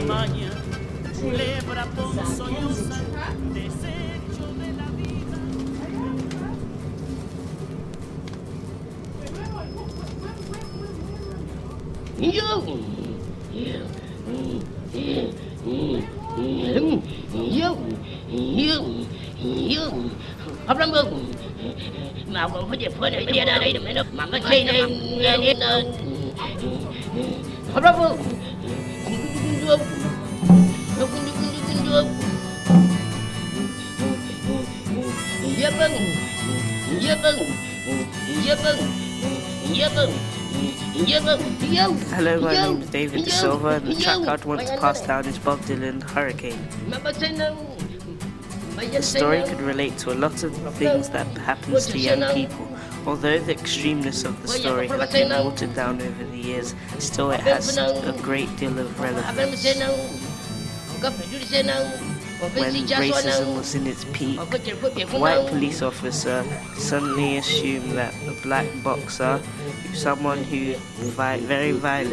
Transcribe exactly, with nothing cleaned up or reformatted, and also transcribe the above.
maña, culebra ponzoñosa, desecho de la vida. Yo, yo, yo, yo, hấp lắm không? Mà còn phải về phơi này, đi ra đây đừng nó mà cái cây này nghe nó hấp lắm không? Không, không, không, không, dạ vâng, dạ vâng, dạ vâng, dạ vâng. Hello, my name is David De Silva, and the track I'd want to pass down is Bob Dylan, Hurricane. The story could relate to a lot of things that happens to young people. Although the extremeness of the story has been watered down over the years, still it has a great deal of relevance. When racism was in its peak, a white police officer suddenly assumed that a black boxer, someone who fight very violent,